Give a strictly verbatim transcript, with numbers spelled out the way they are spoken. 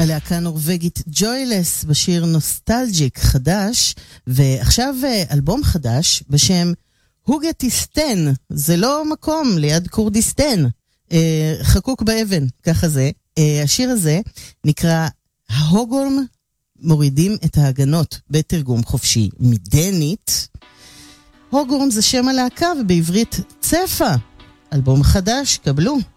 הלהקה הנורווגית ג'וילס בשיר נוסטלג'יק חדש, ועכשיו אלבום חדש בשם הוגטיסטן, זה לא מקום ליד קורדיסטן, אה, חקוק באבן, ככה זה. אה, השיר הזה נקרא ההוגורם מורידים את ההגנות, בתרגום חופשי מדנית. הוגורם זה שם הלהקה ובעברית צפה. אלבום חדש, קבלו.